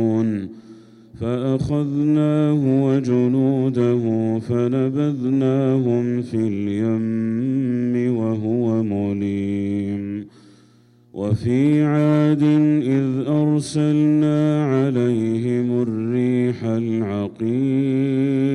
فأخذناه وجنوده فنبذناهم في اليم وهو مليم. وفي عاد إذ أرسلنا عليهم الريح العقيم